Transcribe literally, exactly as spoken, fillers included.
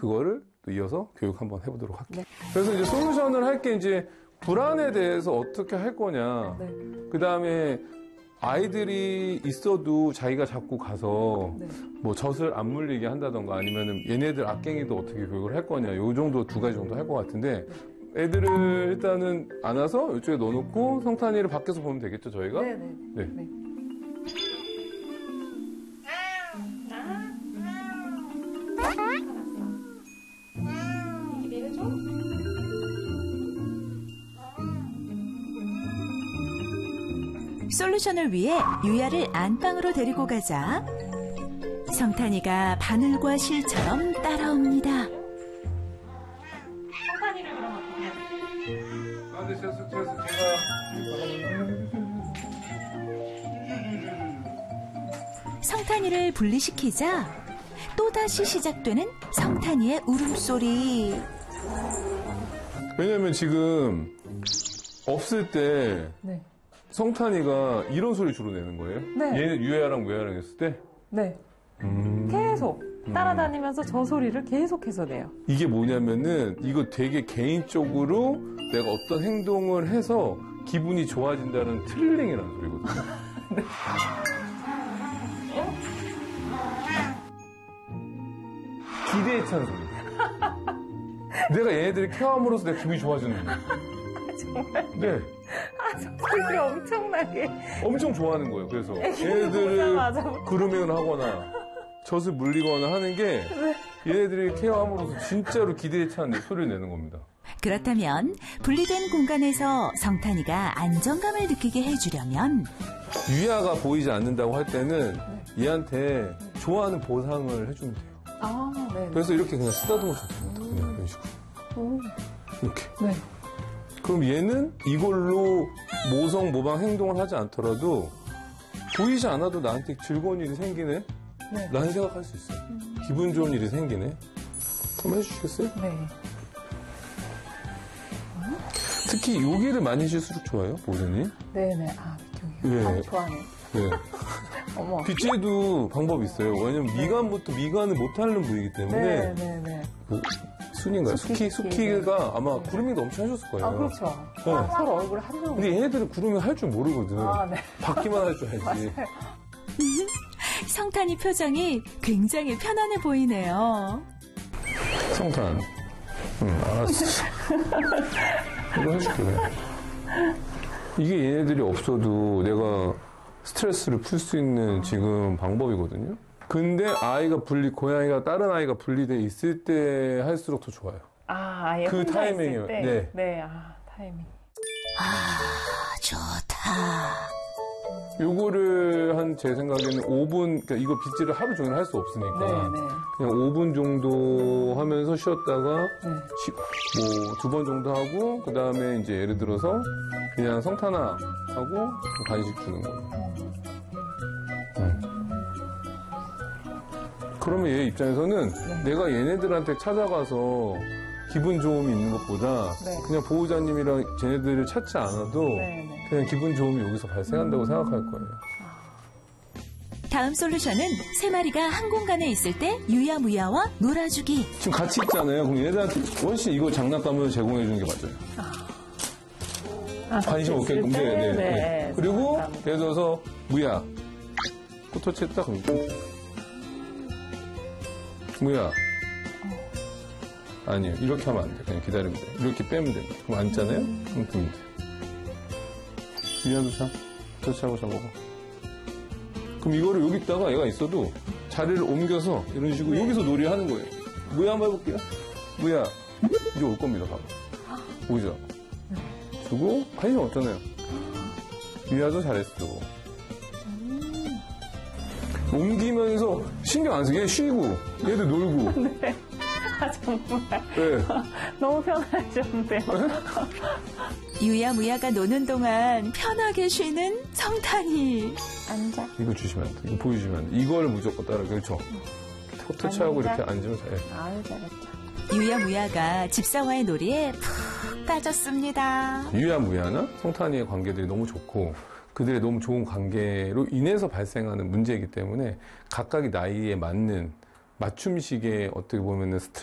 그거를 또 이어서 교육 한번 해보도록 할게요. 네. 그래서 이제 솔루션을 할 게 이제 불안에 대해서 어떻게 할 거냐. 네. 그 다음에 아이들이 있어도 자기가 자꾸 가서 네. 뭐 젖을 안 물리게 한다던가 아니면은 얘네들 악갱이도 어떻게 교육을 할 거냐. 요 정도 두 가지 정도 할 것 같은데 애들을 일단은 안아서 이쪽에 넣어놓고 성탄이를 밖에서 보면 되겠죠, 저희가? 네네. 네. 네. 솔루션을 위해 유야를 안방으로 데리고 가자 성탄이가 바늘과 실처럼 따라옵니다. 성탄이를 그럼 어떻게 해야 돼? 아, 네, 제가, 제가, 제가... 성탄이를 분리시키자 또다시 시작되는 성탄이의 울음소리. 왜냐면 지금 없을 때 네. 성탄이가 이런 소리 주로 내는 거예요? 네. 얘는 유야랑 무야랑 했을 때? 네. 음... 계속 따라다니면서 저 소리를 계속해서 내요. 이게 뭐냐면은 이거 되게 개인적으로 내가 어떤 행동을 해서 기분이 좋아진다는 트릴링이라는 소리거든요. 네. 기대에 찬 소리. 내가 얘네들이 케어함으로써 내 기분이 좋아지는 거예요. 정말? 네. 아, 소리를 엄청나게. 엄청 좋아하는 거예요. 그래서 얘네들을 그루밍을 하거나 젖을 물리거나 하는 게 얘네들이 케어함으로써 진짜로 기대에 찬 소리를 내는 겁니다. 그렇다면 분리된 공간에서 성탄이가 안정감을 느끼게 해주려면 유야가 보이지 않는다고 할 때는 얘한테 좋아하는 보상을 해주면 돼요. 아, 네. 그래서 이렇게 그냥 쓰다듬어 줘도 됩니다. 그냥 이런 식으로. 오. 이렇게. 네. 그럼 얘는 이걸로 모성, 모방 행동을 하지 않더라도 보이지 않아도 나한테 즐거운 일이 생기네? 네. 라는 생각할 수 있어요. 음. 기분 좋은 일이 생기네? 한번 해주시겠어요? 네. 특히 여기를 많이 실수록 좋아요, 보호자님? 네네. 아, 이쪽이요? 네. 아, 좋아하네. 네. 어머. 빗질도 방법이 있어요. 왜냐면 네. 미간부터 미간을 못하는 부위이기 때문에. 네네네. 그 순인가요? 수키, 수키가 네. 아마 네. 구루밍도 엄청 하셨을 거예요. 아, 그렇죠. 네. 아, 서로 얼굴을 하는 근데 얘네들은 구루밍 할 줄 모르거든. 아, 네. 받기만 할 줄 알지. 성탄이 표정이 굉장히 편안해 보이네요. 성탄. 응, 알았어. 이거 해줄게, 그래. 이게 얘네들이 없어도 내가 스트레스를 풀 수 있는 지금 방법이거든요. 근데 아이가 분리, 고양이가 다른 아이가 분리돼 있을 때 할수록 더 좋아요. 아, 아예 그 혼자 타이밍이요. 있을 때? 네. 네, 아, 타이밍. 아, 좋다. 요거를 한 제 생각에는 오 분, 그러니까 이거 빗질을 하루 종일 할 수 없으니까. 네, 네. 그냥 오 분 정도 하면서 쉬었다가, 네. 뭐, 두 번 정도 하고, 그 다음에 이제 예를 들어서 그냥 성탄아 하고 간식 주는 거예요. 응. 그러면 얘 입장에서는 네. 내가 얘네들한테 찾아가서 기분 좋음이 있는 것보다 네. 그냥 보호자님이랑 쟤네들을 찾지 않아도 네, 네. 그냥 기분 좋음이 여기서 발생한다고 음. 생각할 거예요. 다음 솔루션은 세 마리가 한 공간에 있을 때 유야무야와 놀아주기. 지금 같이 있잖아요. 그럼 얘네들한테 원씨 이거 장난감을 제공해 주는 게 맞아요. 아, 관심 없게끔. 네, 네, 네. 네. 그리고 감사합니다. 예를 들어서 무야 코터치 딱 무야. 아니요. 이렇게 하면 안 돼. 그냥 기다리면 돼. 이렇게 빼면 돼. 그럼 앉잖아요? 음. 그럼 보면 돼. 미안도 자. 터치하고 잡아봐. 그럼 이거를 여기다가 얘가 있어도 자리를 옮겨서 이런 식으로 네. 여기서 놀이 하는 거예요. 무야 한번 해볼게요. 무야. 이제 올 겁니다. 봐봐. 보이죠? 주고 관심 없잖아요. 미야도 잘했어. 음. 옮기면서 신경 안 쓰게 쉬고 얘도 놀고. 네. 아, 정말. 네. 너무 편하셨는데요. 유야무야가 노는 동안 편하게 쉬는 성탄이. 앉아. 이거 주시면 안 돼. 이거 보여주시면 안 돼. 이거를 무조건 따라. 그렇죠. 터치하고 이렇게 앉으면 돼. 아유, 잘했죠. 유야무야가 집사와의 놀이에 푹 빠졌습니다. 유야무야나 성탄이의 관계들이 너무 좋고 그들의 너무 좋은 관계로 인해서 발생하는 문제이기 때문에 각각의 나이에 맞는 맞춤식의 어떻게 보면은 스트레스